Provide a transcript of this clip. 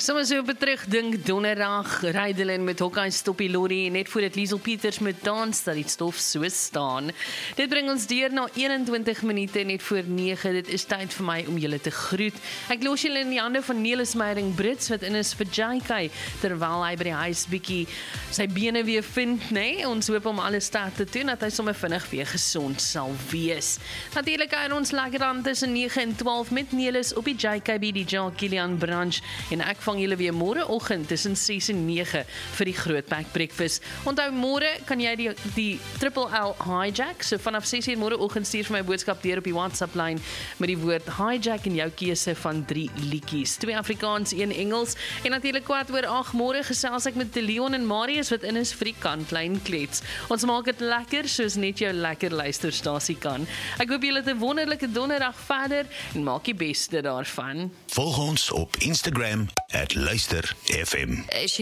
Soms so op 'n terugdink donderdag, Rydelin met Hokkai Stoppie Lorry, net voordat Liesel Pieters met dans dat die stof so staan. Dit bring ons deur na 21 minute net voor 9. Dit is tyd vir my om julle te groet. Ek los julle in die hande van Nelis Meyering Brits wat in is vir JK, terwyl hy by die huis bietjie sy bene weer vind, nê? Ons hoop om alles sterk te doen dat hy sommer vinnig weer gesond sal wees. Natuurlik aan ons lekker aan tussen 9 en 12 met Nelis op die JKB die Jean Kilian Branch en ek vang julle weer môreoggend tussen 6 en 9 vir die Grootpack Breakfast. Onthou môre kan jy die Triple L hijack, so vanaf 6 uur môreoggend stuur vir my boodskap deur op die WhatsApp lyn met die woord hijack en jou keuse van 3 liedjies, 2 Afrikaans, 1 Engels en natuurlik 7:15 môre gesels ek met Leon en Marius wat in is vir die kantlyn klets. Ons maak dit lekker soos net jou lekker luisterstasie kan. Ek hoop julle het 'n wonderlike donderdag verder en maak die beste daarvan. Volg ons op Instagram @luisterfm.